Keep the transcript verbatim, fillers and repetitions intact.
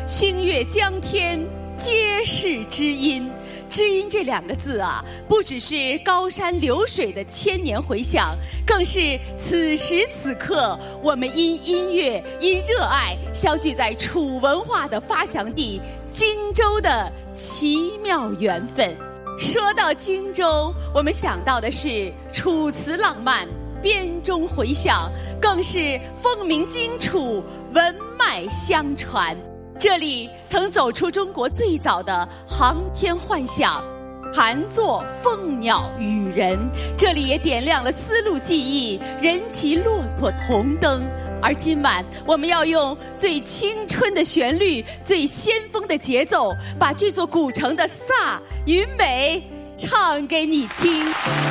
星月江天，皆是知音。知音这两个字啊，不只是高山流水的千年回响，更是此时此刻我们因音乐、因热爱相聚在楚文化的发祥地荆州的奇妙缘分。说到荆州，我们想到的是楚辞浪漫，编钟回响，更是风鸣荆楚，文脉相传。这里曾走出中国最早的航天幻想，盘坐凤鸟与人，这里也点亮了丝路记忆，人骑骆驼同灯。而今晚我们要用最青春的旋律，最先锋的节奏，把这座古城的飒与美唱给你听。